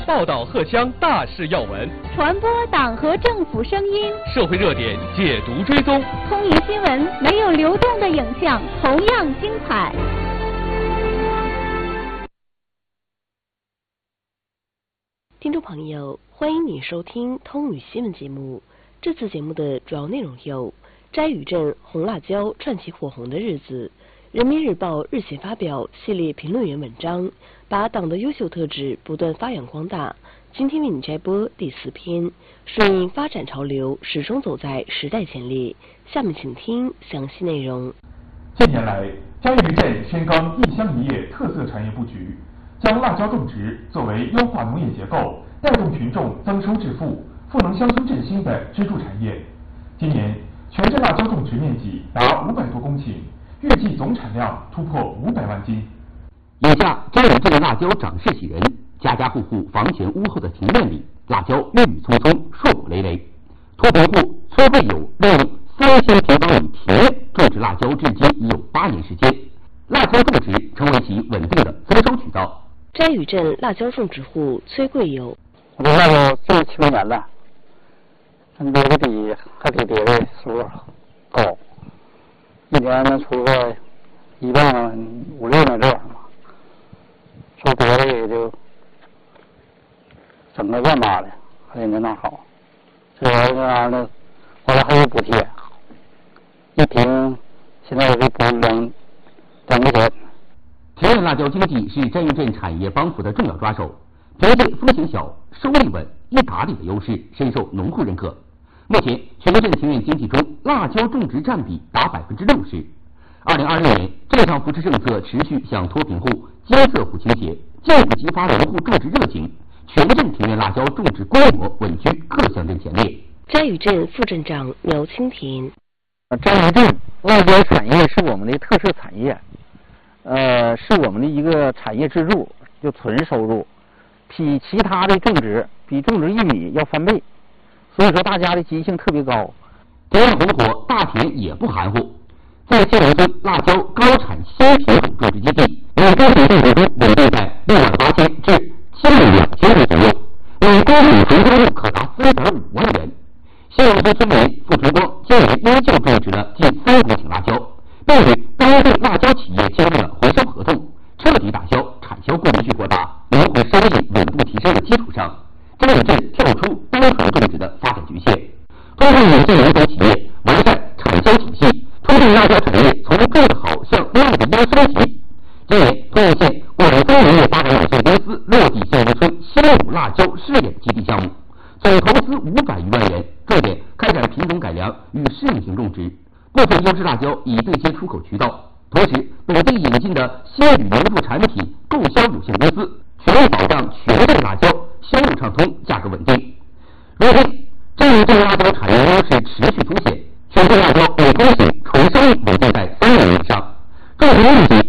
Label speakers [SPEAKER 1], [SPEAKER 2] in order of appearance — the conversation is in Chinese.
[SPEAKER 1] 报道荷乡大事要闻，
[SPEAKER 2] 传播党和政府声音，
[SPEAKER 1] 社会热点解读追踪。
[SPEAKER 2] 通舆新闻没有流动的影像，同样精彩。
[SPEAKER 3] 听众朋友，欢迎你收听通语新闻节目。这次节目的主要内容有：摘屿镇红辣椒串起火红的日子。人民日报日前发表系列评论员文章，把党的优秀特质不断发扬光大。今天为你摘播第4篇，顺应发展潮流，始终走在时代前列。下面请听详细内容。
[SPEAKER 4] 近年来，摘屿镇深耕一乡一业特色产业布局，将辣椒种植作为优化农业结构、带动群众增收致富、赋能乡村振兴的支柱产业。今年，全镇辣椒种植面积达500多公顷，预计总产量突破500万斤。
[SPEAKER 5] 眼下，摘屿镇的辣椒长势喜人，家家户户房前屋后的庭院里，辣椒郁郁葱葱，硕果累累。脱贫户崔慧友利用3000平方米庭院种植辣椒，至今已有8年时间，辣椒种植成为其稳定的增收渠道。
[SPEAKER 3] 摘屿镇辣椒种植户崔贵友，
[SPEAKER 6] 我这辣椒种7、8年了，这个比还比别的收入高，一年能出个1万5、6万这样嘛，说别的也就整个1万8的，还得那好。这玩意儿呢，完了还有补贴，一瓶现在给补2块钱。
[SPEAKER 5] 庭院辣椒经济是摘屿镇产业帮扶的重要抓手，凭借风险小、收益稳、易打理的优势，深受农户认可。目前，全镇庭院经济中，辣椒种植占比达60%。2026年，镇上扶持政策持续向脱贫户、监测户倾斜，进一步激发农户种植热情，全镇庭院辣椒种植规模稳居各乡镇前列。
[SPEAKER 3] 摘屿镇副镇长苗青田，
[SPEAKER 6] 摘屿镇辣椒产业是我们的特色产业，是我们的一个产业支柱，就纯收入，比其他的种植，比种植玉米要翻倍，所以说大家的积极性特别高。
[SPEAKER 5] 同样红火，大田也不含糊。在新农村辣椒高产新品种种植基地，每公顷种植中稳定在68000至72000元左右，每公顷纯收入可达4.5万元。新农村村民付春光今年依旧种植了近3公顷辣椒，并与当地辣椒企业签订了回收合同，彻底打消产销供需扩大、农户收益稳步提升的基础上，摘屿镇跳出单纯种植的发展局限，通过引进农村企业，完善产销体系，推动辣椒产业从做得好向卖的优升级。今年，通县广丰农业发展有限公司落地新农村新武辣椒试验基地项目，总投资500余万元，重点开展品种改良与适应性种植。部分优质辣椒已对接出口渠道，同时，本地引进的新宇农副产品供销有限公司全力保障全镇辣椒销路畅通、价格稳定。如今，摘屿镇辣椒产业优势持续凸显，全镇辣椒每公顷纯收益稳定在3万元以上，种植面积